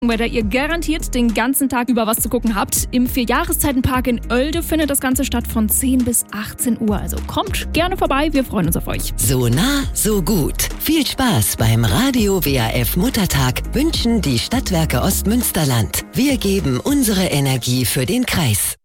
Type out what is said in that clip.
bei der ihr garantiert den ganzen Tag über was zu gucken habt. Im Vierjahreszeitenpark in Oelde findet das Ganze statt von 10 bis 18 Uhr. Also kommt gerne vorbei, wir freuen uns auf euch. So nah, so gut. Viel Spaß beim Radio WAF Muttertag wünschen die Stadtwerke Ostmünsterland. Wir geben unsere Energie für den Kreis.